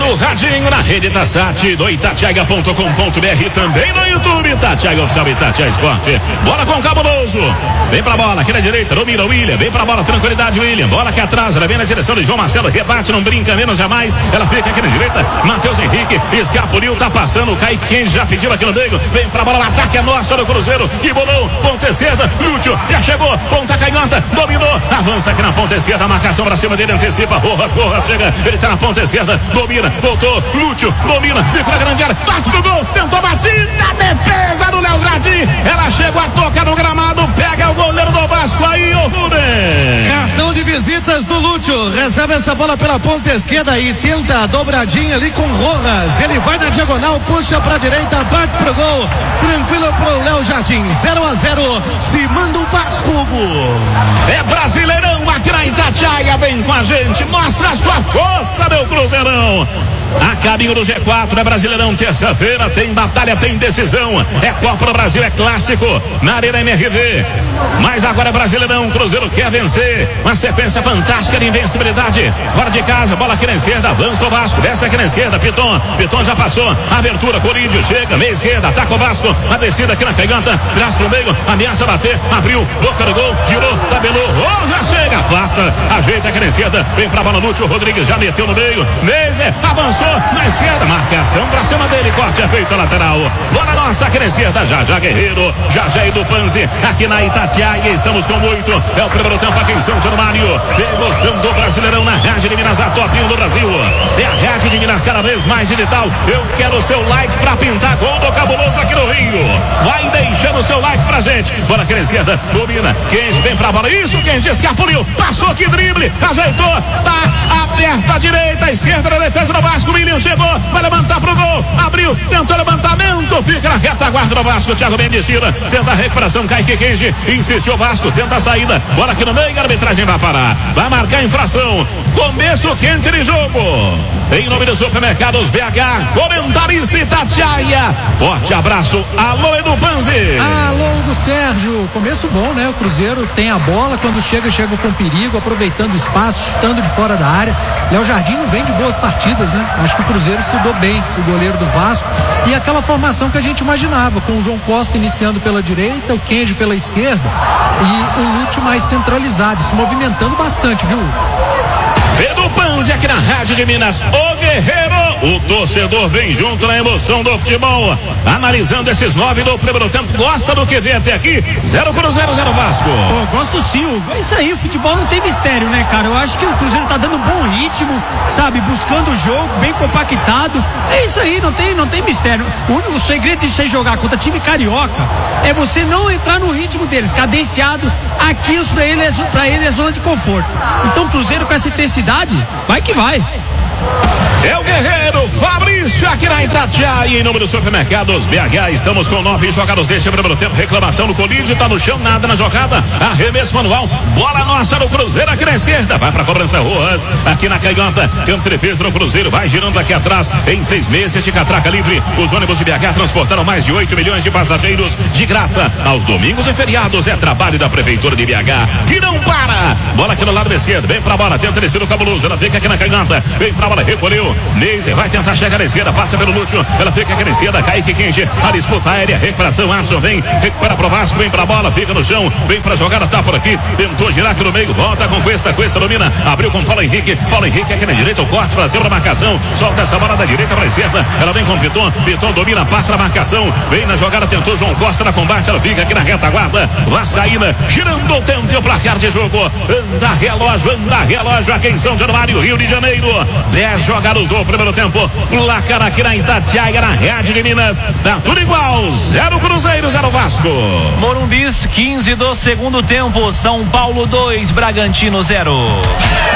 no radinho, na rede Tassat, do itatiaia.com.br, também no YouTube, Itatiaia Oficial, Itatiaia Esporte. Bola com o Cabuloso, vem pra bola, aqui na direita, domina o William, vem pra bola, tranquilidade, William, bola aqui atrás, ela vem na direção de João Marcelo, rebate, não brinca, menos jamais, ela fica aqui na direita, Matheus Henrique, escapuliu, tá passando, o Kaique Kenji já pediu aqui no meio, vem pra bola, o ataque é nosso, do Cruzeiro, que bolão, ponta esquerda, Lúcio, já chegou, ponta canhota, dominou, avança aqui na ponta esquerda, a marcação pra cima dele, antecipa, Rojas chega, ele tá na ponta esquerda, domina, voltou, Lúcio, domina, bico na grande área, bate pro gol, tentou batida, defesa do Léo Jardim, ela chegou a tocar no gramado, pega o goleiro do Vasco aí, o Rubem. Cartão de visitas do Lúcio, recebe essa bola pela ponta esquerda e tenta a dobradinha ali com Rojas, ele vai na diagonal, puxa pra direita, bate pro gol, tranquilo pro Léo Jardim, 0-0, se manda o Vasco. É Brasileirão aqui na Itatiaia, vem com a gente, mostra a sua força, meu Cruzeirão. A caminho do G4, é Brasileirão, terça-feira, tem batalha, tem decisão, é Copa do Brasil, é clássico, na Arena MRV, mas agora é Brasileirão, Cruzeiro quer vencer, uma sequência fantástica de invencibilidade, fora de casa, bola aqui na esquerda, avança o Vasco, desce aqui na esquerda, Piton já passou, abertura, Corinthians, chega, meia esquerda, ataca o Vasco, a descida aqui na canhota, traz pro meio, ameaça bater, abriu, boca do gol, girou, tabelou, já chega, afasta, ajeita aqui na esquerda, vem pra bola, Lúcio Rodrigues já meteu no meio, Neiser, avançou, na esquerda, marcação pra cima dele, corte é feito, lateral, bola nossa aqui na esquerda, já Guerreiro, já do Panzi, aqui na Itatiaia, estamos com 8, é o primeiro tempo aqui em São Januário, emoção do Brasileirão na Rádio de Minas, a top 1 do Brasil, é a Rádio de Minas cada vez mais digital, eu quero o seu like pra pintar gol do Cabuloso aqui no Rio, vai deixando o seu like pra gente, bola aqui na esquerda, domina, Kenji vem pra bola, isso, Kenji escapuliu, passou aqui, drible, ajeitou, tá aberta a direita, a esquerda da defesa do Vasco, William chegou, vai levantar pro gol, abriu, tentou levantamento, fica na retaguarda do Vasco, Thiago Mendes tira, tenta a recuperação, Kaique Kenji, insistiu o Vasco, tenta a saída, bola aqui no meio, a arbitragem vai parar, vai marcar a infração, começo quente de jogo, em nome dos supermercados BH, comentarista Itatiaia, forte abraço, alô Edu Panzi. Alô do Sérgio, começo bom, né? O Cruzeiro tem a bola, quando chega com perigo, aproveitando o espaço, chutando de fora da área. Léo Jardim não vem de boas partidas, né? Acho que o Cruzeiro estudou bem o goleiro do Vasco e aquela formação que a gente imaginava, com o João Costa iniciando pela direita, o Kenji pela esquerda e o Lúcio mais centralizado, se movimentando bastante, viu? Edu Panzi aqui na Rádio de Minas, o Guerreiro, o torcedor vem junto na emoção do futebol, analisando esses 9 do primeiro tempo, gosta do que vê até aqui, 0 Cruzeiro, 0 Vasco. Gosto sim, Hugo, é isso aí, o futebol não tem mistério, né, cara, eu acho que o Cruzeiro tá dando um bom ritmo, sabe, buscando o jogo, bem compactado, é isso aí, não tem mistério, o único segredo de você jogar contra time carioca é você não entrar no ritmo deles, cadenciado, aqui pra ele é zona de conforto, então o Cruzeiro com essa intensidade, vai que vai. É o Guerreiro Fabrício aqui na Itatiaia, em nome dos supermercados BH, estamos com 9 jogados deste primeiro tempo, reclamação no colídio, tá no chão, nada na jogada, arremesso manual, bola nossa no Cruzeiro aqui na esquerda, vai pra cobrança Rojas, aqui na canhota, campo de defesa do Cruzeiro, vai girando aqui atrás, em 6 meses de catraca livre, os ônibus de BH transportaram mais de 8 milhões de passageiros de graça, aos domingos e feriados, é trabalho da Prefeitura de BH, que não para, bola aqui no lado esquerdo, vem pra bola, tenta descer o Cabuloso, ela fica aqui na canhota, vem pra bola, recolheu, Neiser vai tentar chegar à esquerda, passa pelo Lúcio, ela fica aqui na esquerda, Kaique Kenji, a disputa aérea, recuperação, Adson vem, recupera pro Vasco, vem pra bola, fica no chão, vem pra jogada, tá por aqui, tentou girar aqui no meio, volta com Cuesta domina, abriu com Paulo Henrique aqui na direita, o corte pra cima da marcação, solta essa bola da direita pra esquerda, ela vem com Piton domina, passa na marcação, vem na jogada, tentou João Costa na combate, ela fica aqui na retaguarda, Vascaína, girando o tempo e o placar de jogo, anda relógio aqui em São Januário, Rio de Janeiro, 10 jogados do primeiro tempo, placar aqui na Itatiaia, na Rádio de Minas, tá tudo igual, 0 Cruzeiro, 0 Vasco. Morumbis, 15 do segundo tempo, São Paulo 2, Bragantino 0.